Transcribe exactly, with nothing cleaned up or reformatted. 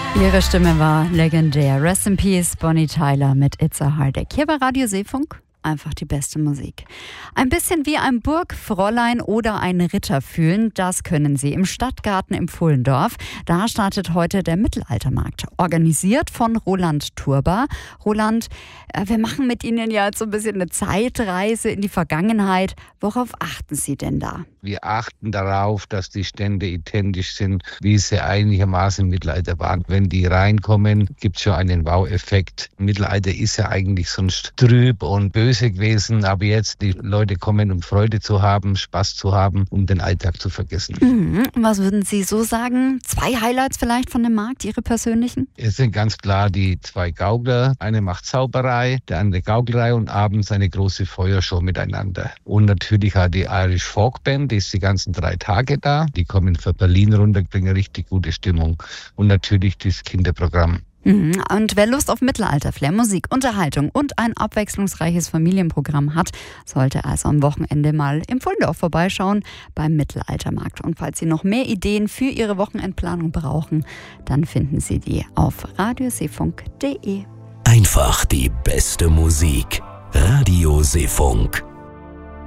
Ihre Stimme war legendär. Rest in Peace, Bonnie Tyler mit It's a Heartache. Hier bei Radio Seefunk einfach die beste Musik. Ein bisschen wie ein Burgfräulein oder ein Ritter fühlen, das können Sie im Stadtgarten im Pfullendorf. Da startet heute der Mittelaltermarkt, organisiert von Roland Turba. Roland, wir machen mit Ihnen ja jetzt so ein bisschen eine Zeitreise in die Vergangenheit. Worauf achten Sie denn da? Wir achten darauf, dass die Stände identisch sind, wie sie einigermaßen im Mittelalter waren. Wenn die reinkommen, gibt es schon einen Wow-Effekt. Mittelalter ist ja eigentlich sonst trüb und böse gewesen, aber jetzt die Leute kommen, um Freude zu haben, Spaß zu haben, um den Alltag zu vergessen. Mhm. Was würden Sie so sagen? Zwei Highlights vielleicht von dem Markt, Ihre persönlichen? Es sind ganz klar die zwei Gaukler. Eine macht Zauberei, der andere Gauklerei und abends eine große Feuershow miteinander. Und natürlich auch die Irish Folk Band, die ist die ganzen drei Tage da. Die kommen für Berlin runter, bringen richtig gute Stimmung. Und natürlich das Kinderprogramm. Mhm. Und wer Lust auf Mittelalter-Flair, Musik, Unterhaltung und ein abwechslungsreiches Familienprogramm hat, sollte also am Wochenende mal im Pfullendorf vorbeischauen beim Mittelaltermarkt. Und falls Sie noch mehr Ideen für Ihre Wochenendplanung brauchen, dann finden Sie die auf radioseefunk punkt de. Einfach die beste Musik. Radio Seefunk.